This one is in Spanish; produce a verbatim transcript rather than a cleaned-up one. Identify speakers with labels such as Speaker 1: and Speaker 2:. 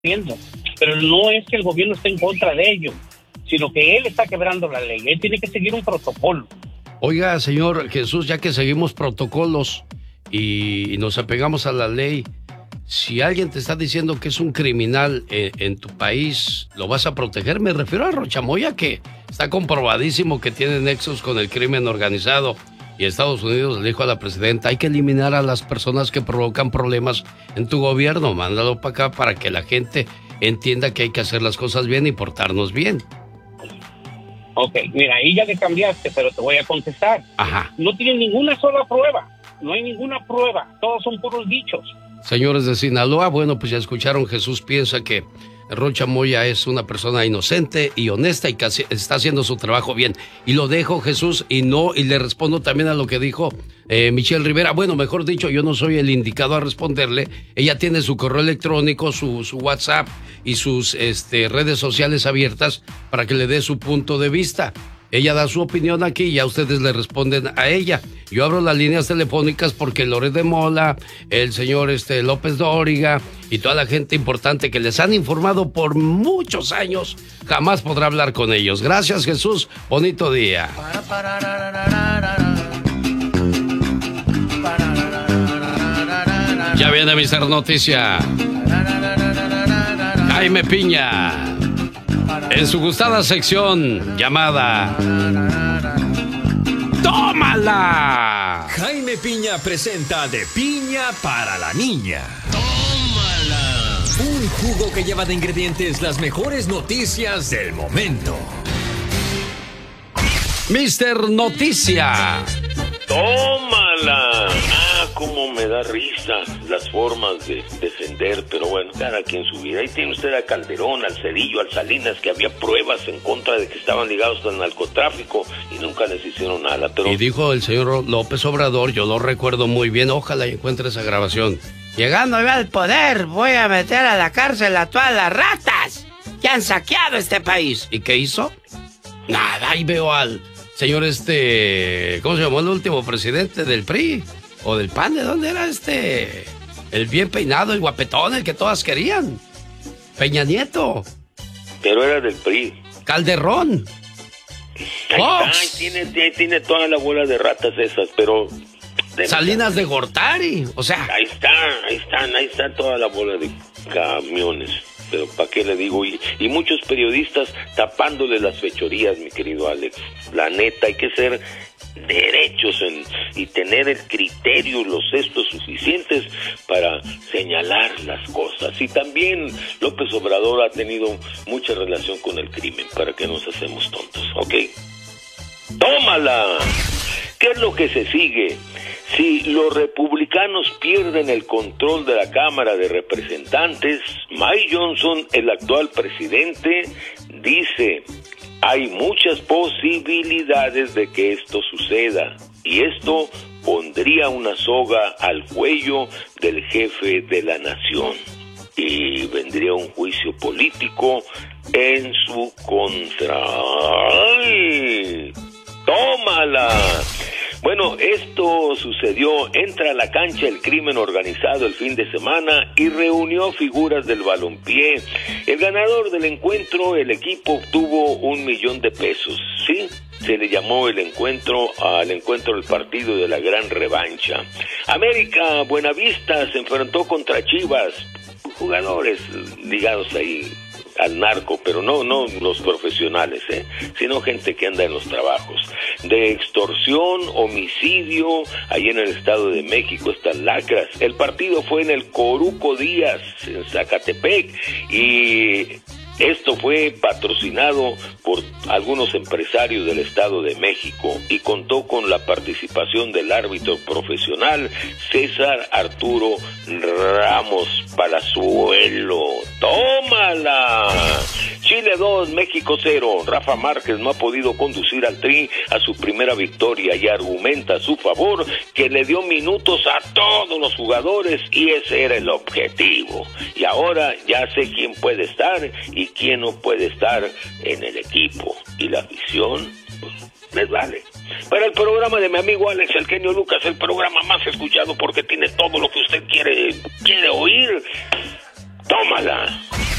Speaker 1: haciendo. Pero no es que el gobierno esté en contra de ello, sino que él está quebrando la ley. Él tiene que seguir un protocolo.
Speaker 2: Oiga, señor Jesús, ya que seguimos protocolos y, y nos apegamos a la ley, si alguien te está diciendo que es un criminal en, en tu país, ¿lo vas a proteger? Me refiero a Rocha Moya, que está comprobadísimo que tiene nexos con el crimen organizado. Y Estados Unidos le dijo a la presidenta, hay que eliminar a las personas que provocan problemas en tu gobierno. Mándalo para acá para que la gente entienda que hay que hacer las cosas bien y portarnos bien.
Speaker 1: Ok, mira, ahí ya le cambiaste, pero te voy a contestar.
Speaker 2: Ajá.
Speaker 1: No tienen ninguna sola prueba. No hay ninguna prueba. Todos son puros dichos.
Speaker 2: Señores de Sinaloa, bueno, pues ya escucharon, Jesús piensa que Rocha Moya es una persona inocente y honesta y que está haciendo su trabajo bien. Y lo dejo, Jesús, y no, y le respondo también a lo que dijo eh, Michelle Rivera. Bueno, mejor dicho, yo no soy el indicado a responderle. Ella tiene su correo electrónico, su, su WhatsApp y sus este, redes sociales abiertas para que le dé su punto de vista. Ella da su opinión aquí y ya ustedes le responden a ella. Yo abro las líneas telefónicas porque Loret de Mola, el señor este, López Dóriga y toda la gente importante que les han informado por muchos años, jamás podrá hablar con ellos. Gracias, Jesús. Bonito día. Ya viene mister Noticia. Jaime Piña. En su gustada sección llamada ¡Tómala!
Speaker 3: Jaime Piña presenta De Piña para la Niña. ¡Tómala! Un jugo que lleva de ingredientes las mejores noticias del momento.
Speaker 2: mister Noticia.
Speaker 4: ¡Tómala! Ah, cómo me da risa las formas de defender, pero bueno, cada quien su vida. Ahí tiene usted a Calderón, al Cedillo, al Salinas, que había pruebas en contra de que estaban ligados al narcotráfico y nunca les hicieron nada. Pero...
Speaker 2: Y dijo el señor López Obrador, yo lo recuerdo muy bien, ojalá encuentre esa grabación. Llegando yo al poder, voy a meter a la cárcel a todas las ratas que han saqueado este país. ¿Y qué hizo? Nada, ahí veo al... Señor, este, ¿cómo se llamó el último presidente del P R I? ¿O del P A N? ¿De dónde era este? El bien peinado, el guapetón, el que todas querían. Peña Nieto.
Speaker 4: Pero era del P R I.
Speaker 2: Calderón.
Speaker 4: Ahí está, tiene, tiene, tiene toda la bola de ratas esas, pero...
Speaker 2: De Salinas de Gortari, o sea...
Speaker 4: Ahí está, ahí están, ahí está toda la bola de camiones. Pero ¿para qué le digo? Y, y muchos periodistas tapándole las fechorías, mi querido Alex. La neta, hay que ser derechos en, y tener el criterio, los gestos suficientes para señalar las cosas. Y también López Obrador ha tenido mucha relación con el crimen, para que nos hacemos tontos, ¿ok? ¡Tómala! ¿Qué es lo que se sigue? Si los republicanos pierden el control de la Cámara de Representantes, Mike Johnson, el actual presidente, dice, hay muchas posibilidades de que esto suceda, y esto pondría una soga al cuello del jefe de la nación, y vendría un juicio político en su contra. ¡Ay! ¡Tómala! Bueno, esto sucedió, entra a la cancha el crimen organizado el fin de semana y reunió figuras del balompié. El ganador del encuentro, el equipo obtuvo un millón de pesos, ¿sí? Se le llamó el encuentro al encuentro del partido de la gran revancha. América Buenavista se enfrentó contra Chivas, jugadores ligados ahí al narco, pero no no los profesionales, ¿eh? sino gente que anda en los trabajos de extorsión, homicidio. Ahí en el Estado de México están lacras. El partido fue en el Coruco Díaz, en Zacatepec, y esto fue patrocinado por algunos empresarios del Estado de México y contó con la participación del árbitro profesional César Arturo Ramos Palazuelo. ¡Tómala! Chile dos, México cero. Rafa Márquez no ha podido conducir al Tri a su primera victoria y argumenta a su favor que le dio minutos a todos los jugadores y ese era el objetivo. Y ahora ya sé quién puede estar y quién no puede estar en el equipo. Y la afición, pues, les vale. Para el programa de mi amigo Alex El Genio Lucas, el programa más escuchado porque tiene todo lo que usted quiere, quiere oír. ¡Tómala!